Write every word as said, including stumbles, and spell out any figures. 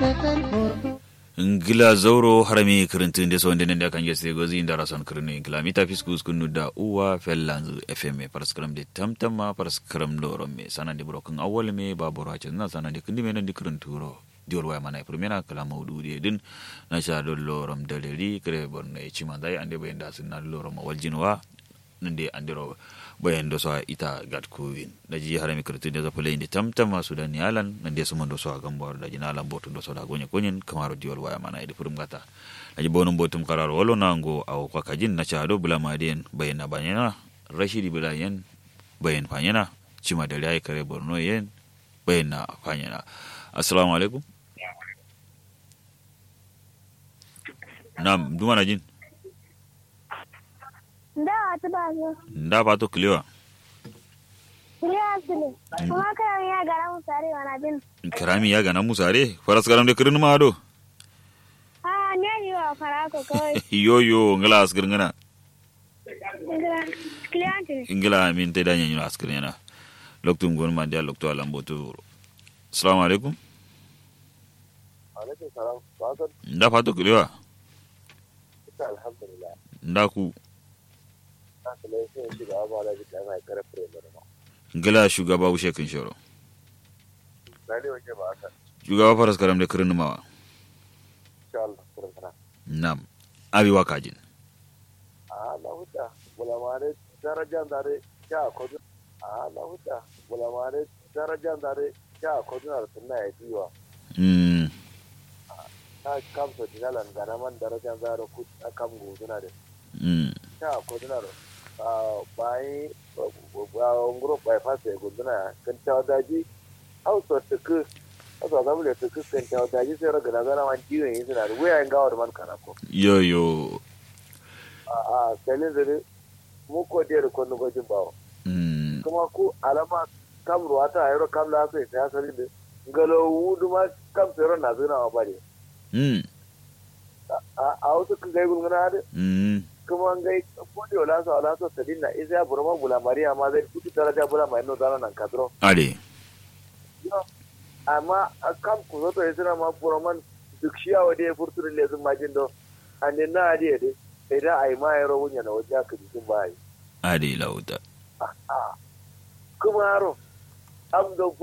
ngila zauro harami kirintin de sonde nende kan gese gozi indara son kirni ngila mita fiskus kunu da uwa fellanzu fm paraskram de tamtama paraskram loro me sanan de broken awol me baboro ha na sanan de kindi men de kirinturo diol waya mana primera kala mawdu de din na sha do lorom daleri kre bonne chimandai ande be nda sunna lorom waljinwa nande andiro bayan do so ita gad kuwin daji harami kirtin de zapale inde tamtama sudan yalan nande sumo do so gambor daji nalan botu do so da gonye konyen kamaro diol waya mana ide furum gata daji bonum botum kararo wolo nango aw kwakajin na chado bula madien bayna banyana rashidi bulayen bayan fanyana chima da lai kare borno yen bayna fanyana assalamu alaikum nam dumana jin nda watu bazo nda pato kliwa kliwa sile kuma karami ya gara musare wana bin karami ya gana musare faras garam de kirin ma do ah ne yi wa farako kawai yo yo ngala asgir ngana kliwa ingila min te danya nyuna asgir ngana loktum gon ma dia lokto alambo to assalamu alaikum alaikum salam bazo nda pato kliwa alhamdulillah nda ku ngala shugaba wushe kan shoro shugaba faras karam da kirin mawa nam abi wakajin a la huta bulamare darajan dare ya kodu a la huta bulamare darajan dare ya kodu na sunna ya diwa mm ta kamso dinalan ganaman darajan dare ku akam guduna de mm ya kodu na bai nguro bai fase guduna kan tawa daji hausa tuku hausa zamu da tuku kan tawa daji sai raga nazara man jiwe yin suna da waya ga war man kana ko yo yo a a kalin zare mu ko da ko no gojin bawo mm kuma ku alama kam ruwa ta ayro kam la sai ta sari da ngalo wudu ma kam sai na zuna ba bare mm a a wasu ku gai gungana da mm kuma ngai kodi wala so wala so tadina iza burma bula mariya ma zai kutu daraja bula mai no dana nan kadro ade amma kam ku zo to isra ma burman duk shiya wade ya furtu le zun majin do ande na ade de idan ai ma yaro wunya na wajen ka jikin bai ade lauta kuma haro am do